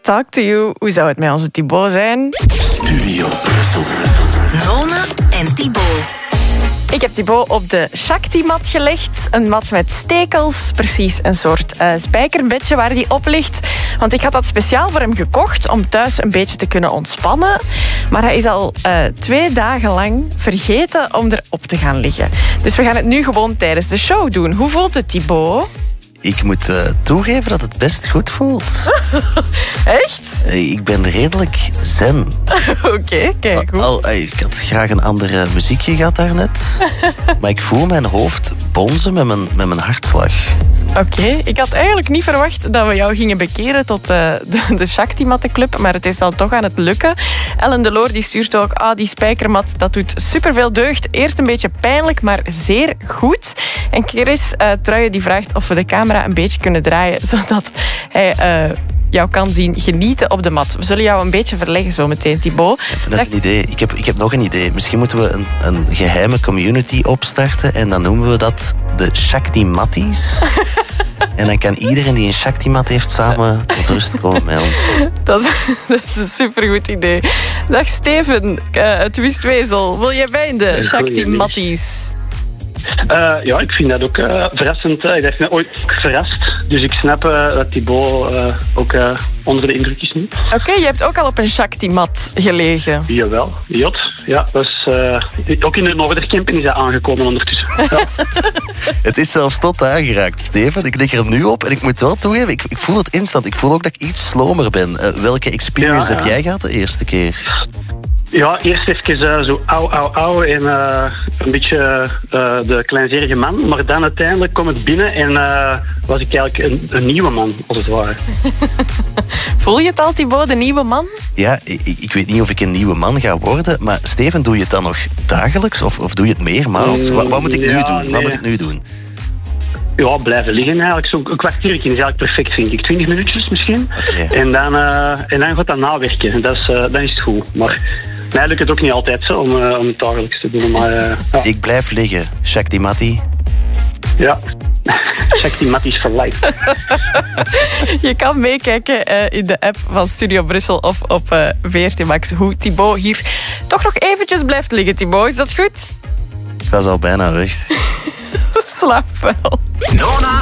talk to you. Hoe zou het met onze Thibaut zijn? Studio Brussel. Nona en Thibaut. Ik heb Thibaut op de Shakti-mat gelegd. Een mat met stekels. Precies een soort spijkerbedje waar hij op ligt. Want ik had dat speciaal voor hem gekocht om thuis een beetje te kunnen ontspannen. Maar hij is al 2 dagen lang vergeten om erop te gaan liggen. Dus we gaan het nu gewoon tijdens de show doen. Hoe voelt het, Thibaut? Ik moet toegeven dat het best goed voelt. Echt? Ik ben redelijk zen. Oké, kijk goed. Ik had graag een andere muziekje gehad daarnet. Maar ik voel mijn hoofd bonzen met mijn hartslag. Oké, ik had eigenlijk niet verwacht dat we jou gingen bekeren tot de Shakti-mattenclub, maar het is dan toch aan het lukken. Ellen Deloor die stuurt ook, die spijkermat, dat doet superveel deugd. Eerst een beetje pijnlijk, maar zeer goed. En Chris Truijen die vraagt of we de camera een beetje kunnen draaien, zodat hij jou kan zien genieten op de mat. We zullen jou een beetje verleggen zo meteen, Thibaut. Ja, dat is een idee. Ik heb nog een idee. Misschien moeten we een geheime community opstarten en dan noemen we dat de Shakti-matties. En dan kan iedereen die een Shakti-mat heeft samen tot rust komen met ons. Dat is een supergoed idee. Dag Steven, het Wistwezel. Wil jij bij in de Shakti-matties? Ja, ik vind dat ook verrassend. Hij heeft mij ooit verrast. Dus ik snap dat Thibaut ook onder de indruk is nu. Oké, je hebt ook al op een Shakti-mat gelegen. Jawel, jot. Ja, dat is, ook in de Noorderkempen is dat aangekomen ondertussen. Ja. Het is zelfs tot aangeraakt, Steven. Ik lig er nu op en ik moet wel toegeven, ik voel het instant. Ik voel ook dat ik iets slomer ben. Welke experience heb jij gehad de eerste keer? Ja, eerst even zo au en een beetje de kleinzerige man. Maar dan uiteindelijk kwam het binnen en was ik eigenlijk een nieuwe man, als het ware. Voel je het al, Thibaut, de nieuwe man? Ja, ik weet niet of ik een nieuwe man ga worden, maar Steven, doe je het dan nog dagelijks of doe je het meermaals? Wat moet ik nu doen? Nee. Wat moet ik nu doen? Ja, blijven liggen eigenlijk. Zo'n kwartiertje is eigenlijk perfect, vind ik. 20 minuutjes misschien. Okay. En dan gaat dat nawerken. En dan is het goed. Maar mij lukt het ook niet altijd zo om het dagelijks te doen. Maar, ja. Ik blijf liggen, Shakti-matti. Ja, Shakti-matties for life. Je kan meekijken in de app van Studio Brussel of op VRT Max hoe Thibaut hier toch nog eventjes blijft liggen. Thibaut, is dat goed? Ik was al bijna weg. Slaap wel. Nona